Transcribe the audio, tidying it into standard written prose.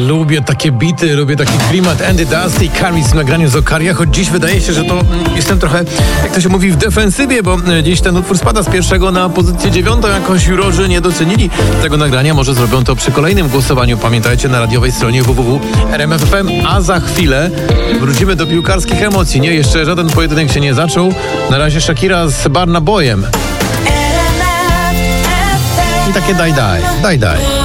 Lubię takie bity, lubię taki klimat Andy Dusty i Caris w nagraniu z Okaria, choć dziś wydaje się, że to jestem trochę, jak to się mówi, w defensywie, bo dziś ten utwór spada z pierwszego na pozycję 9. Jakoś jurorzy nie docenili tego nagrania, może zrobią to przy kolejnym głosowaniu, pamiętajcie, na radiowej stronie www.rmf.fm, a za chwilę wrócimy do piłkarskich emocji. Nie, jeszcze żaden pojedynek się nie zaczął, na razie Shakira z Burna Boyem. I takie daj.